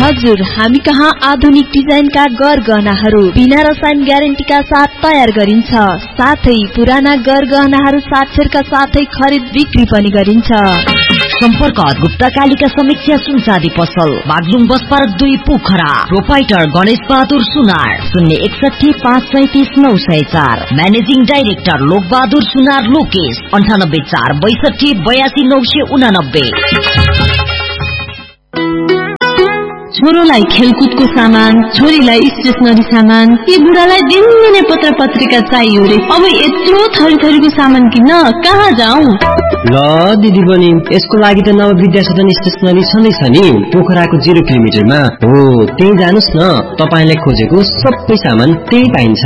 हजुर, हामी कहाँ आधुनिक डिजाइनका गहनाहरू बिना रसायन ग्यारेन्टीका साथ तयार गरिन्छ। साथै पुराना गहनाहरू साक्षरका साथै खरिद बिक्री पनि गरिन्छ। सम्पर्क गुप्ता कालिका समीक्षा सुनचाँदी पसल, Baglung bus park 2 Pokhara. Proprietor Ganesh Bahadur सुनार, 061 537 904। म्यानेजिङ डाइरेक्टर लोक बहादुर सुनार लोकेश, 98 4 62 82 989। छोरोलाई खेलकुदको सामान, छोरीलाई स्टेशनरी सामान, के बुढालाई दिनदिनै पत्र पत्रिका चाहियो रे। अब यत्रो थरी थरीको सामान किन्न कहाँ जाऊ? ल दिदी बहिनी, यसको लागि त नव विद्या सदन स्टेशनरी छँदैछ नि, पोखराको 0 किलोमिटरमा हो। त्यही जानुस् न, तपाईले खोजेको सबै सामान त्यही पाइन्छ।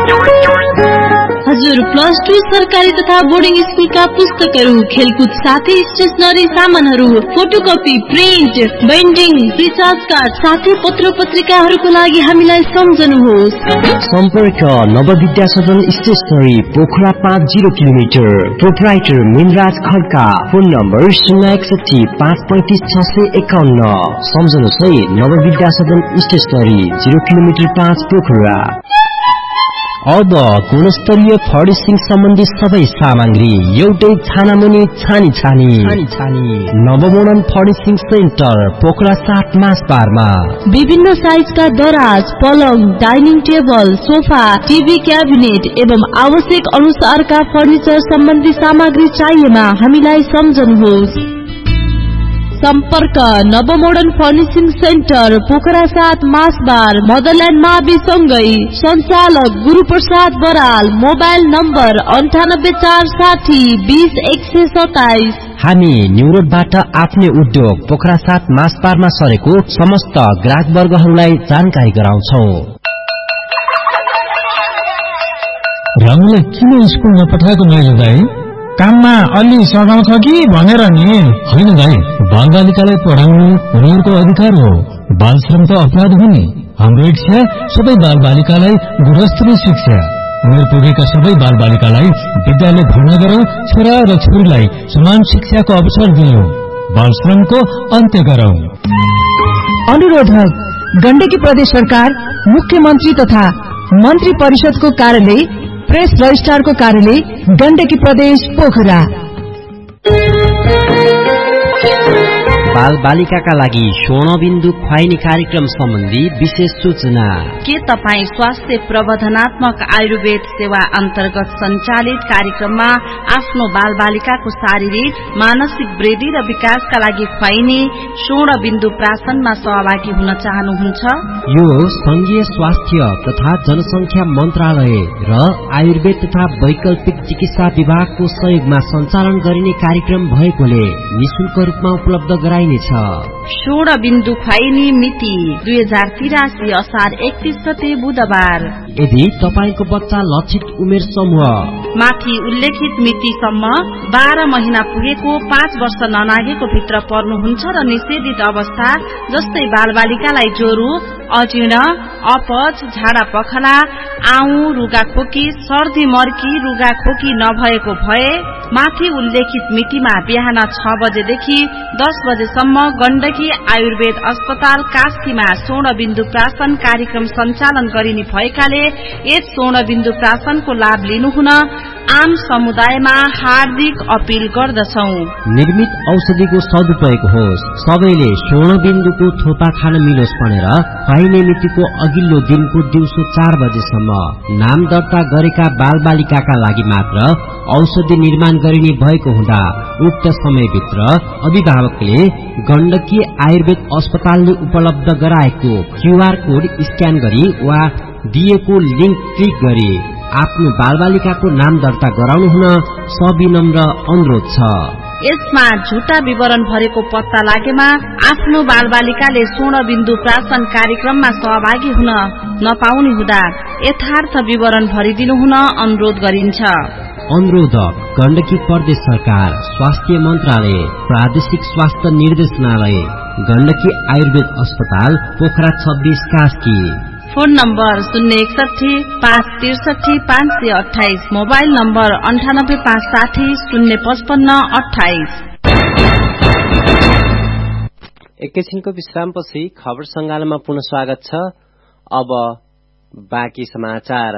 हजुर, +2 सरकारी तथा बोर्डिङ स्कुलका पुस्तकहरू, खेलकुद साथै स्टेशनरी सामानहरू, photocopy, print, binding, recharge card साथै पत्र पत्रिकाहरूको लागि हामीलाई सम्झनुहोस्। सम्पर्क नव विद्या सदन stationery, Pokhara 5 0 kilometre. Proprietor Minraj Khadka. Phone number 061 535 651। सम्झनुहोस् है, नव विद्या सदन स्टेशनरी, 0 किलोमिटर 5 पोखरा। अब गुणस्तरीय फर्निशिङ सम्बन्धी सबै सामग्री एउटै छानामुनि छानी नवमोडर्न फर्निशिङ सेन्टर, पोखरा 7 मासबारमा। विभिन्न साइजका दराज, पलङ, dining table, sofa, TV cabinet एवं आवश्यक अनुसारका फर्निचर सम्बन्धी सामग्री चाहिएमा हामीलाई सम्झनुहोस्। सम्पर्क नवमोडर्न फर्निशिङ सेन्टर, पोखरा 7 मासबार, मदरल्यान्ड मावि सँगै। सञ्चालक गुरुप्रसाद बराल। Mobile number 98 460 20 127। हामी न्यू रोडबाट आफ्नै उद्योग पोखरा 7 मासबारमा सरेको समस्त ग्राहक वर्गहरूलाई जानकारी गराउँछौ। रामुलाई किन स्कुल नपठाएको मैले दाइ? काममा अलि सघाउँछ कि भनेर नि? होइन दाइ, बालबालिकालाई पढाउनु उनीहरूको अधिकार हो। बाल श्रम त अपराध हो नि। हाम्रो इच्छा सबै बालबालिकालाई गुणस्तरीय शिक्षा, उमेर पुगेका सबै बालबालिकालाई विद्यालय भर्ना गरौं, छोरा र छोरीलाई समान शिक्षाको अवसर दियौं, बाल श्रमको अन्त्य गरौं। अनुरोधक गण्डकी प्रदेश सरकार, मुख्यमन्त्री तथा मन्त्री परिषदको कार्यालय, प्रेस रजिस्ट्रारको कार्यालय, गण्डकी प्रदेश पोखरा। बाल बालिकाका लागि स्वर्णबिन्दु खुवाइने कार्यक्रम सम्बन्धी विशेष सूचना। के तपाईँ स्वास्थ्य प्रबन्धनात्मक आयुर्वेद सेवा अन्तर्गत सञ्चालित कार्यक्रममा आफ्नो बाल बालिकाको शारीरिक मानसिक वृद्धि र विकासका लागि खुवाइने स्वर्णबिन्दु प्राशनमा सहभागी हुन चाहनुहुन्छ? यो संघीय स्वास्थ्य तथा जनसंख्या मन्त्रालय र आयुर्वेद तथा वैकल्पिक चिकित्सा विभागको सहयोगमा सञ्चालन गरिने कार्यक्रम भएकोले निशुल्क रूपमा उपलब्ध गराइनेछ। स्वर्णबिन्दु खुवाइने मिति 2083 असार 31 गते बुधबार। यदि तपाईको बच्चा लक्षित उमेर समूह माथि उल्लेखित मितिसम्म 12 महिना पुगेको 5 वर्ष ननागेको भित्र पर्नुहुन्छ र निषेधित अवस्था जस्तै बालबालिकालाई ज्वरो, अजीर्ण, अपच, झाडा पखला, आउँ, रुगाखोकी, सर्दी मर्की, रुगाखोकी नभएको भए माथि उल्लेखित मितिमा बिहान 6 बजेदेखि 10 बजेसम्म गण्डकी आयुर्वेद अस्पताल कास्कीमा स्वर्णबिन्दु प्राशन कार्यक्रम सञ्चालन गरिने भएकाले यस स्वर्णबिन्दु प्राशनको लाभ लिनुहुन आम समुदायमा हार्दिक अपील गर्दछौ। निर्मित औषधिको सदुपयोग होस्। सबैले स्वर्णबिन्दुको थोपा खान मिलोस् भनेर खुवाइने मितिको अघिल्लो दिनको दिउँसो 4 बजेसम्म नाम दर्ता गरेका बालबालिकाका लागि मात्र औषधि निर्माण गरिने भएको हुँदा उक्त समयभित्र अभिभावकले गण्डकी आयुर्वेद अस्पतालले उपलब्ध गराएको क्यूआर कोड स्क्यान गरी वा दिएको लिंक क्लिक गरी आफ्नो बालबालिकाको नाम दर्ता गराउनु हुन सविनम्र अनुरोध छ। यसमा झुटा विवरण भरेको पत्ता लागेमा आफ्नो बालबालिकाले स्वर्णबिन्दु प्राशन कार्यक्रममा सहभागी हुन नपाउने हुँदा यथार्थ विवरण भरिदिनु हुन अनुरोध गरिन्छ। अनुरोधक गण्डकी प्रदेश सरकार, स्वास्थ्य मन्त्रालय, प्रादेशिक स्वास्थ्य निर्देशनालय, गण्डकी आयुर्वेद अस्पताल, Pokhara 26 Kaski. Phone number 061 563 528, mobile number 98 560 055 28। एकैछिनको विश्रामपछि खबर सङ्गालोमा पुनः स्वागत छ। अब बाँकी समाचार।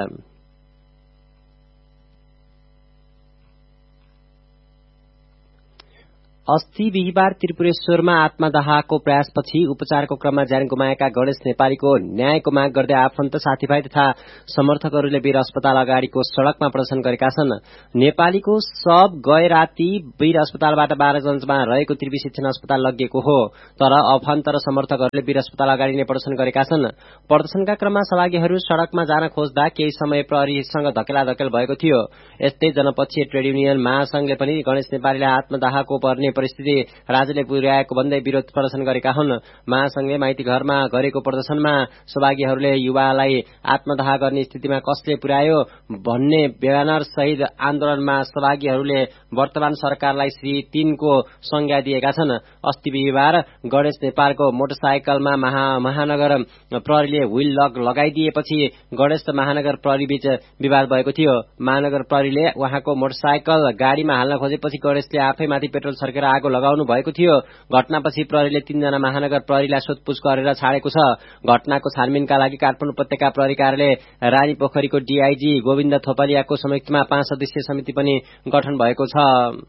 अस्ति बिहिबार त्रिपुरेश्वरमा आत्मदाहको प्रयासपछि उपचारको क्रममा ज्यान गुमाएका गणेश नेपालीको न्यायको माग गर्दै आफन्त साथीभाइ तथा समर्थकहरूले वीर अस्पताल अगाडिको सड़कमा प्रदर्शन गरेका छन्। नेपालीको शव गए राति वीर अस्पतालबाट 12गञ्जमा रहेको त्रिवी शिक्षण अस्पताल लगिएको हो, तर अफन्त र समर्थकहरूले वीर अस्पताल अगाडि नै प्रदर्शन गरेका छन्। प्रदर्शनका क्रममा सहभागीहरू सड़कमा जान खोज्दा केही समय प्रहरीसँग धकेलाधकेल भएको थियो। यस्तै जनपक्षीय ट्रेड युनियन महासंघले पनि गणेश नेपालीलाई आत्मदाहको पर्ने परिस्थिति राज्यले पुर्याएको भन्दै विरोध प्रदर्शन गरेका हुन्। महासंघले माइती घरमा गरेको प्रदर्शनमा सहभागीहरूले युवालाई आत्मदाह गर्ने स्थितिमा कसले पुर्यायो भन्ने ब्यानर सहित आन्दोलनमा सहभागीहरूले वर्तमान सरकारलाई श्री 3 को संज्ञा दिएका छन्। अस्ति बिहिबार गणेश नेपालको मोटरसाइकलमा महानगर प्रहरीले व्हील लक लगाइदिएपछि गणेश र महानगर प्रहरी बीच विवाद भएको थियो। महानगर प्रहरीले उहाँको मोटरसाइकल गाडीमा हाल्न खोजेपछि गणेशले आफैमाथि पेट्रोल छर्केर आगो लगाउनु भएको थियो। घटनापछि प्रहरीले 3 जना महानगर प्रहरीलाई सोधपुछ गरेर छाडेको छ। घटनाको छानबिनका लागि काठमाडौँ उपत्यका प्रहरी कार्यालय रानी पोखरीको डीआईजी गोविन्द थोपलियाको संयुक्तमा 5 सदस्यीय समिति पनि गठन भएको छ।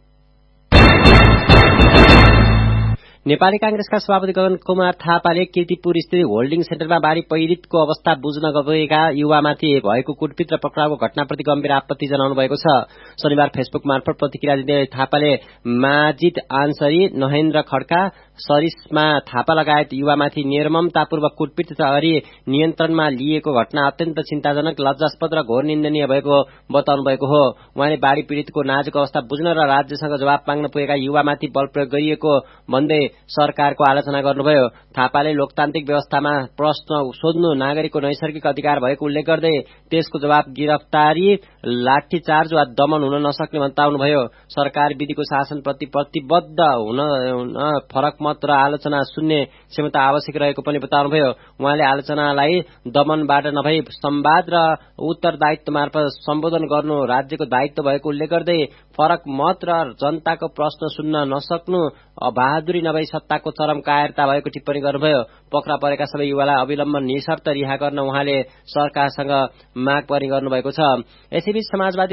नेपाली कांग्रेसका सभापति गगन कुमार थापाले कीर्तिपुर स्थित होल्डिङ सेन्टरमा बाढ़ी पीड़ितको अवस्था बुझ्न गएका युवामाथि भएको कुटपिट र पक्राउको घटनाप्रति गम्भीर आपत्ति जनाउनु भएको छ। शनिबार फेसबुक मार्फत प्रतिक्रिया दिँदै थापाले माजिद आन्सरी, नहेन्द्र खड्का, सरिस्मा थापा लगायत युवामाथि निर्ममतापूर्वक कुटपिट तथा गरी नियन्त्रणमा लिएको घटना अत्यन्त चिन्ताजनक, लज्जास्पद र घोर निन्दनीय भएको बताउनु भएको हो। उहाँले बाढ़ी पीड़ितको नाजुक अवस्था बुझ्न र राज्यसँग जवाब माग्न पुगेका युवामाथि बल प्रयोग गरिएको भन्दै सरकारको आलोचना गर्नुभयो। थापाले लोकतान्त्रिक व्यवस्थामा प्रश्न सोध्नु नागरिकको नैसर्गिक अधिकार भएको उल्लेख गर्दै त्यसको जवाब गिरफ्तारी, लाठीचार्ज वा दमन हुन नसक्ने बताउनुभयो। सरकार विधिको शासनप्रति प्रतिबद्ध हुन फरक मत र आलोचना सुन्ने क्षमता आवश्यक रहेको पनि बताउनुभयो। उहाँले आलोचनालाई दमनबाट नभई संवाद र उत्तरदायित्व मार्फत सम्बोधन गर्नु राज्यको दायित्व भएको उल्लेख गर्दै फरक मत र जनताको प्रश्न सुन्न नसक्नु बहादुरी नभई सत्ताको चरम कायरता भएको टिप्पणी गर्नुभयो। पक्रा परेका सबै युवालाई अविलम्ब निशर्त रिहा गर्न उहाँले सरकारसँग माग पनि गर्नुभएको छ। यसैबीच समाजवादी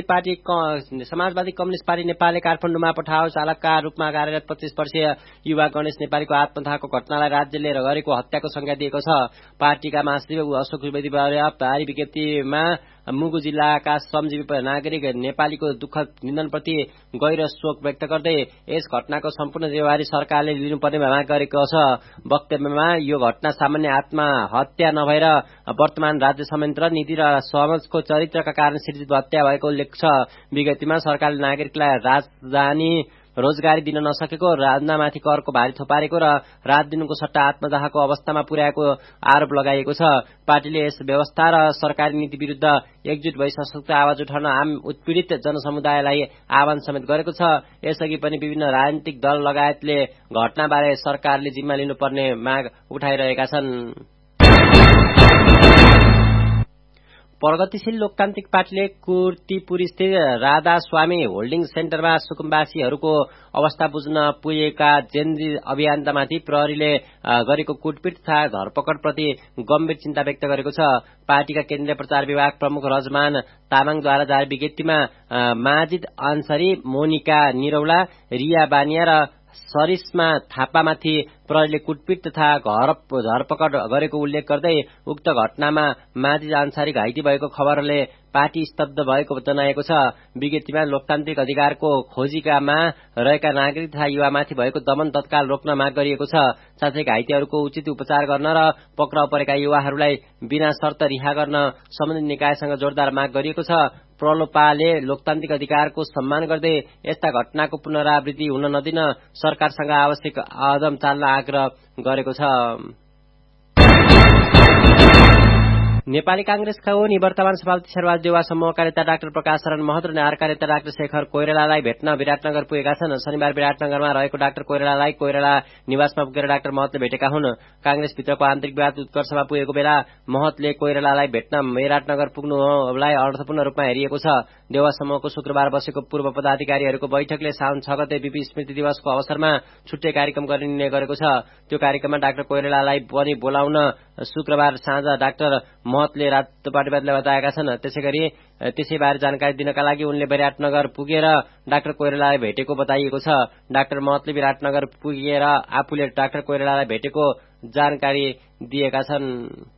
कम्युनिस्ट पार्टी नेपालले काठमाडौँमा पठाओ चालकका रूपमा कार्यरत 25 वर्षीय युवा गणेश नेपालीको आत्मदाहको घटनालाई राज्यले गरेको हत्याको संज्ञा दिएको छ। पार्टीका महासचिव अशोक सुवेदी जारी विज्ञप्तिमा मुगु जिल्लाका श्रमजीवी नागरिक नेपालीको दुःखद निधनप्रति गहिरो शोक व्यक्त गर्दै यस घटनाको सम्पूर्ण जिम्मेवारी सरकारले लिनुपर्ने माग गरेको छ। वक्तव्यमा यो घटना सामान्य आत्महत्या नभएर वर्तमान राज्य संयन्त्र, नीति र समाजको चरित्रका कारण सिर्जित हत्या भएको उल्लेख छ। विज्ञप्तिमा सरकारले नागरिकलाई राजधानी रोजगारी दिन नसकेको, राजनामाथि करको भारी थोपारेको र रात दिनको सट्टा आत्मदाहको अवस्थामा पुर्याएको आरोप लगाइएको छ। पार्टीले यस व्यवस्था र सरकारी नीति विरूद्ध एकजुट भई सशक्त आवाज उठाउन आम उत्पीडित जनसमुदायलाई आह्वान समेत गरेको छ। यसअघि पनि विभिन्न राजनीतिक दल लगायतले घटनाबारे सरकारले जिम्मा लिनुपर्ने माग उठाइरहेका छन्। प्रगतिशील लोकतान्त्रिक पार्टीले कीर्तिपुर स्थित राधा स्वामी होल्डिङ सेन्टरमा सुकुम्बासीहरूको अवस्था बुझ्न पुगेका जेनजी अभियन्तामाथि प्रहरीले गरेको कुटपिट तथा धरपकड़प्रति गम्भीर चिन्ता व्यक्त गरेको छ। पार्टीका केन्द्रीय प्रचार विभाग प्रमुख रजमान तामाङद्वारा जारी विज्ञप्तिमा माजिद अन्सरी, मोनिका निरौला, रिया बानिया र सरिस्मा थापामाथि प्रहरीले कुटपिट तथा धरपकड गरेको उल्लेख गर्दै उक्त घटनामा माजिद अन्सारी घाइते भएको खबरले पार्टी स्तब्ध भएको जनाएको छ। विज्ञप्तिमा लोकतान्त्रिक अधिकारको खोजीकामा रहेका नागरिक तथा युवामाथि भएको दमन तत्काल रोक्न माग गरिएको छ। साथै घाइतेहरूको उचित उपचार गर्न र पक्राउ परेका युवाहरूलाई बिना शर्त रिहा गर्न सम्बन्धित निकायसँग जोरदार माग गरिएको छ। प्रलोपाले लोकतान्त्रिक अधिकारको सम्मान गर्दै यस्ता घटनाको पुनरावृत्ति हुन नदिन सरकारसँग आवश्यक कदम चाल्न आग्रह गरेको छ। नेपाली कांग्रेसका निवर्तमान सभापति शेरबहादुर देउवा समूहका नेता डाक्टर प्रकाश शरण महत र नेहारका नेता डाक्टर शेखर कोइरालालाई भेट्न विराटनगर पुगेका छन्। शनिबार विराटनगरमा रहेको डाक्टर कोइरालालाई कोइराला निवासमा पुगेर डाक्टर महतले भेटेका हुन्। कांग्रेसभित्रको आन्तरिक विवाद उत्कर्षमा पुगेको बेला महतले कोइरालालाई भेट्न विराटनगर पुग्नुलाई अर्थपूर्ण रूपमा हेरिएको छ। देउवा समूहको शुक्रबार बसेको पूर्व पदाधिकारीहरूको बैठकले साउन 6 गते बीपी स्मृति दिवसको अवसरमा छुट्टै कार्यक्रम गर्ने निर्णय गरेको छ। त्यो कार्यक्रममा डाक्टर कोइरालालाई पनि बोलाउन शुक्रबार साँझ डाक्टर महतले राजपाटीवादीले बताएका छन्। त्यसैबारे जानकारी दिनका लागि उनले विराटनगर पुगेर डाक्टर कोइरालालाई भेटेको बताइएको छ। डाक्टर महतले विराटनगर पुगेर आफूले डाक्टर कोइरालालाई भेटेको जानकारी दिएका छन्।